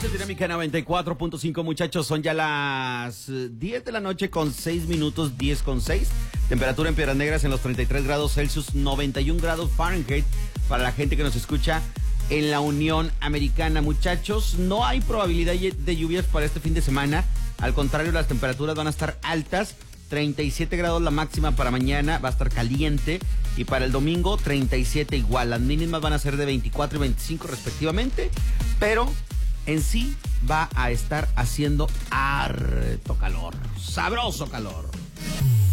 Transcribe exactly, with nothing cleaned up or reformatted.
en Dinámica noventa y cuatro punto cinco, muchachos. Son ya las diez de la noche con seis minutos, diez con seis. Temperatura en Piedras Negras en los treinta y tres grados Celsius, noventa y un grados Fahrenheit. Para la gente que nos escucha en la Unión Americana, muchachos, no hay probabilidad de lluvias para este fin de semana. Al contrario, las temperaturas van a estar altas. treinta y siete grados la máxima para mañana, va a estar caliente. Y para el domingo, treinta y siete igual. Las mínimas van a ser de veinticuatro y veinticinco respectivamente. Pero en sí va a estar haciendo harto calor. Sabroso calor.